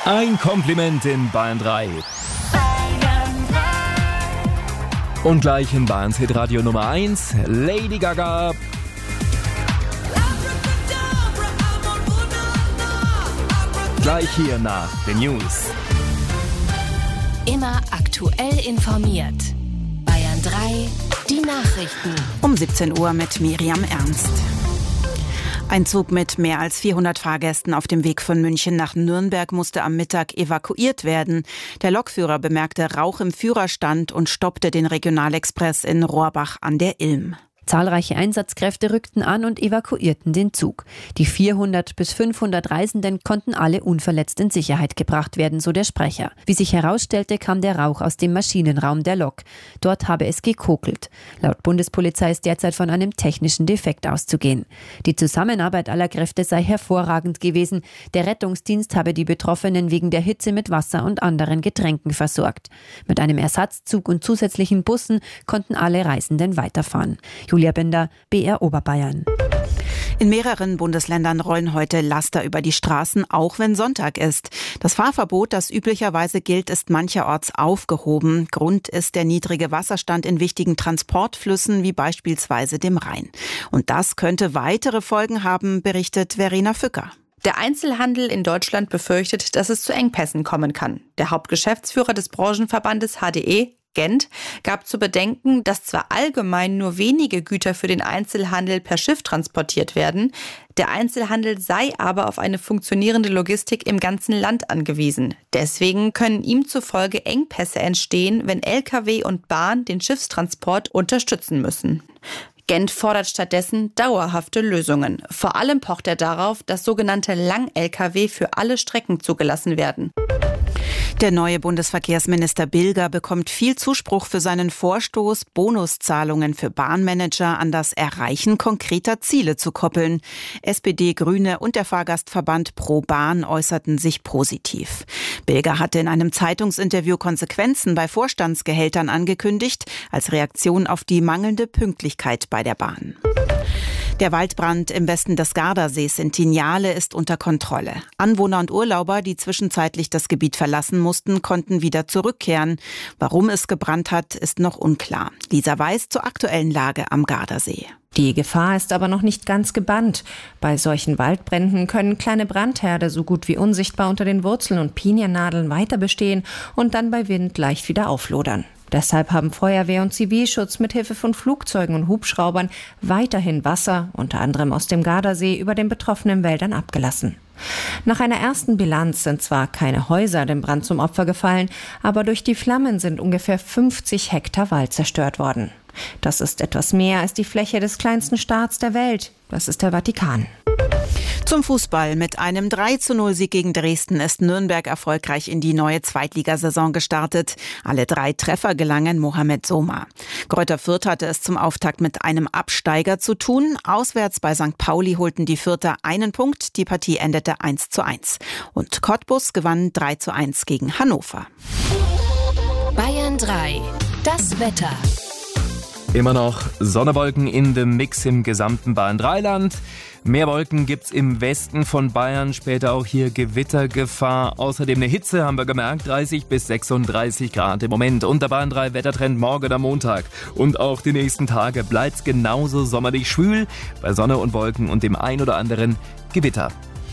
Ein Kompliment in Bayern 3. Und gleich in Bayerns Hitradio Nummer 1, Lady Gaga. Gleich hier nach den News. Immer aktuell informiert. Bayern 3, die Nachrichten. Um 17 Uhr mit Miriam Ernst. Ein Zug mit mehr als 400 Fahrgästen auf dem Weg von München nach Nürnberg musste am Mittag evakuiert werden. Der Lokführer bemerkte Rauch im Führerstand und stoppte den Regionalexpress in Rohrbach an der Ilm. Zahlreiche Einsatzkräfte rückten an und evakuierten den Zug. Die 400 bis 500 Reisenden konnten alle unverletzt in Sicherheit gebracht werden, so der Sprecher. Wie sich herausstellte, kam der Rauch aus dem Maschinenraum der Lok. Dort habe es gekokelt. Laut Bundespolizei ist derzeit von einem technischen Defekt auszugehen. Die Zusammenarbeit aller Kräfte sei hervorragend gewesen. Der Rettungsdienst habe die Betroffenen wegen der Hitze mit Wasser und anderen Getränken versorgt. Mit einem Ersatzzug und zusätzlichen Bussen konnten alle Reisenden weiterfahren. Julia Bender, BR Oberbayern. In mehreren Bundesländern rollen heute Laster über die Straßen, auch wenn Sonntag ist. Das Fahrverbot, das üblicherweise gilt, ist mancherorts aufgehoben. Grund ist der niedrige Wasserstand in wichtigen Transportflüssen, wie beispielsweise dem Rhein. Und das könnte weitere Folgen haben, berichtet Verena Fücker. Der Einzelhandel in Deutschland befürchtet, dass es zu Engpässen kommen kann. Der Hauptgeschäftsführer des Branchenverbandes HDE, Gent, gab zu bedenken, dass zwar allgemein nur wenige Güter für den Einzelhandel per Schiff transportiert werden, der Einzelhandel sei aber auf eine funktionierende Logistik im ganzen Land angewiesen. Deswegen können ihm zufolge Engpässe entstehen, wenn Lkw und Bahn den Schiffstransport unterstützen müssen. Gent fordert stattdessen dauerhafte Lösungen. Vor allem pocht er darauf, dass sogenannte Lang-Lkw für alle Strecken zugelassen werden. Der neue Bundesverkehrsminister Bilger bekommt viel Zuspruch für seinen Vorstoß, Bonuszahlungen für Bahnmanager an das Erreichen konkreter Ziele zu koppeln. SPD, Grüne und der Fahrgastverband Pro Bahn äußerten sich positiv. Bilger hatte in einem Zeitungsinterview Konsequenzen bei Vorstandsgehältern angekündigt, als Reaktion auf die mangelnde Pünktlichkeit bei der Bahn. Der Waldbrand im Westen des Gardasees in Tinjale ist unter Kontrolle. Anwohner und Urlauber, die zwischenzeitlich das Gebiet verlassen mussten, konnten wieder zurückkehren. Warum es gebrannt hat, ist noch unklar. Lisa Weiß zur aktuellen Lage am Gardasee. Die Gefahr ist aber noch nicht ganz gebannt. Bei solchen Waldbränden können kleine Brandherde so gut wie unsichtbar unter den Wurzeln und Piniennadeln weiter bestehen und dann bei Wind leicht wieder auflodern. Deshalb haben Feuerwehr und Zivilschutz mit Hilfe von Flugzeugen und Hubschraubern weiterhin Wasser, unter anderem aus dem Gardasee, über den betroffenen Wäldern abgelassen. Nach einer ersten Bilanz sind zwar keine Häuser dem Brand zum Opfer gefallen, aber durch die Flammen sind ungefähr 50 Hektar Wald zerstört worden. Das ist etwas mehr als die Fläche des kleinsten Staats der Welt. Das ist der Vatikan. Zum Fußball. Mit einem 3:0-Sieg gegen Dresden ist Nürnberg erfolgreich in die neue Zweitligasaison gestartet. Alle 3 Treffer gelangen Mohamed Soma. Greuther Fürth hatte es zum Auftakt mit einem Absteiger zu tun. Auswärts bei St. Pauli holten die Fürther einen Punkt. Die Partie endete 1:1. Und Cottbus gewann 3:1 gegen Hannover. Bayern 3, das Wetter. Immer noch Sonnewolken in dem Mix im gesamten Bayern-3-Land. Mehr Wolken gibt's im Westen von Bayern, später auch hier Gewittergefahr. Außerdem eine Hitze, haben wir gemerkt, 30 bis 36 Grad im Moment. Und der Bayern 3 Wettertrend morgen am Montag. Und auch die nächsten Tage bleibt's genauso sommerlich schwül, bei Sonne und Wolken und dem ein oder anderen Gewitter.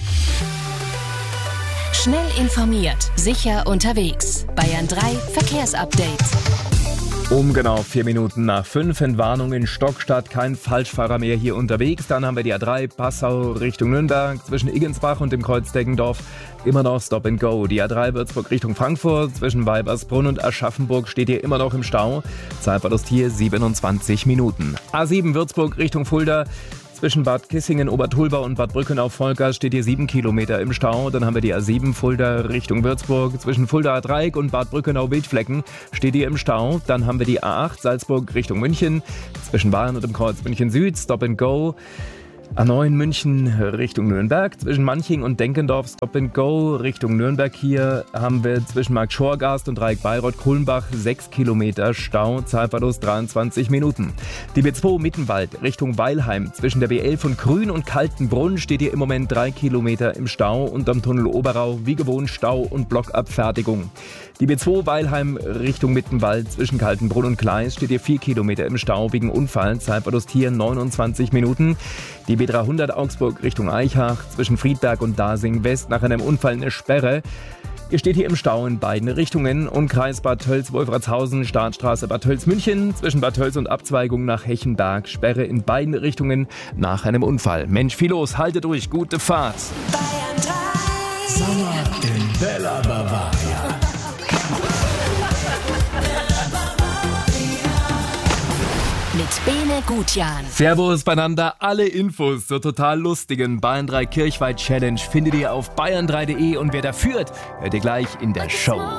Schnell informiert, sicher unterwegs. Bayern 3 Verkehrsupdate. Um genau 4 Minuten nach 5, Entwarnung in Stockstadt, kein Falschfahrer mehr hier unterwegs. Dann haben wir die A3 Passau Richtung Nürnberg, zwischen Iggensbach und dem Kreuz Deggendorf immer noch Stop and Go. Die A3 Würzburg Richtung Frankfurt, zwischen Weibersbrunn und Aschaffenburg steht hier immer noch im Stau. Zeitverlust hier 27 Minuten. A7 Würzburg Richtung Fulda. Zwischen Bad Kissingen, Obertulba und Bad Brückenau-Volkach steht hier 7 Kilometer im Stau. Dann haben wir die A7 Fulda Richtung Würzburg. Zwischen Fuldaer Dreieck und Bad Brückenau-Wildflecken steht hier im Stau. Dann haben wir die A8 Salzburg Richtung München. Zwischen Bayern und dem Kreuz München Süd, Stop and Go. A9 München Richtung Nürnberg, zwischen Manching und Denkendorf Stop and Go. Richtung Nürnberg hier haben wir zwischen Markt-Schorgast und Dreieck-Bayreuth-Kulmbach 6 Kilometer Stau, Zeitverlust 23 Minuten. Die B2 Mittenwald Richtung Weilheim, zwischen der B11 und Grün und Kaltenbrunn steht hier im Moment 3 Kilometer im Stau und am Tunnel Oberau wie gewohnt Stau und Blockabfertigung. Die B2 Weilheim Richtung Mittenwald zwischen Kaltenbrunn und Gleis steht hier 4 Kilometer im Stau wegen Unfall, Zeitverlust hier 29 Minuten. Die B300 Augsburg Richtung Eichach zwischen Friedberg und Dasing West nach einem Unfall eine Sperre. Ihr steht hier im Stau in beiden Richtungen. Umkreis Bad Tölz-Wolfratshausen, Startstraße Bad Tölz-München, zwischen Bad Tölz und Abzweigung nach Hechenberg. Sperre in beiden Richtungen nach einem Unfall. Mensch, viel los, haltet durch, gute Fahrt. Bayern 3. Sommer in Bella Bavaria. Mit Bene Gutjan. Servus beieinander, alle Infos zur total lustigen Bayern 3 Kirchweih Challenge findet ihr auf bayern3.de und wer da führt, hört ihr gleich in der Show.